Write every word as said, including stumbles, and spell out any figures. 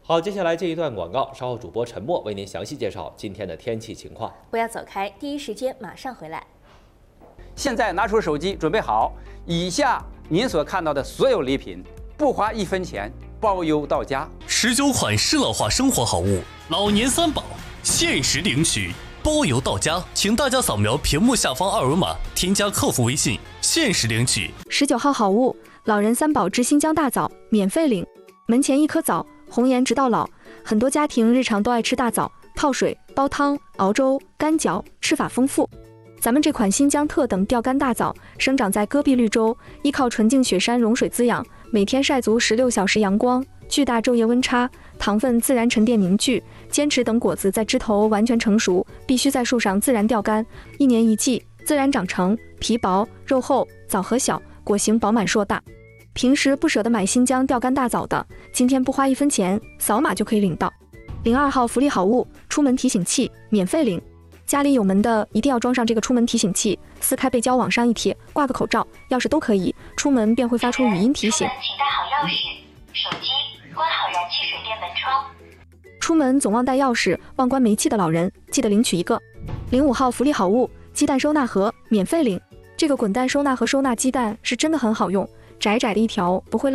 好，接下来这一段广告，稍后主播陈默为您详细介绍今天的天气情况。 不要走开，第一时间马上回来。 现在拿出手机，准备好，以下您所看到的所有礼品，不花一分钱，包邮到家。 十九款适老化生活好物，老年三宝，限时领取，包邮到家。请大家扫描屏幕下方二维码，添加客服微信，限时领取。 十九号好物，老人三宝之新疆大枣，免费领。门前一颗枣，红颜直到老。很多家庭日常都爱吃大枣，泡水、煲汤、熬粥、干嚼，吃法丰富。咱们这款新疆特等钓竿大枣生长在戈壁绿洲，依靠纯净雪山融水滋养，每天晒足十六小时阳光，巨大昼夜温差，糖分自然沉淀凝聚，坚持等果子在枝头完全成熟，必须在树上自然钓竿，一年一季，自然长成，皮薄肉厚，枣核小，果形饱满硕大。平时不舍得买新疆钓竿大枣的，今天不花一分钱，扫码就可以领到。零二号福利好物，出门提醒器，免费领。家里有门的一定要装上这个出门提醒器，撕开背胶往上一贴，挂个口罩、钥匙都可以，出门便会发出语音提醒。 请带好钥匙、手机，关好燃气水电门窗。 出门总忘带钥匙、忘关煤气的老人，记得领取一个。零五号福利好物，鸡蛋收纳盒，免费领。这个滚蛋收纳盒收纳鸡蛋是真的很好用，窄窄的一条，不会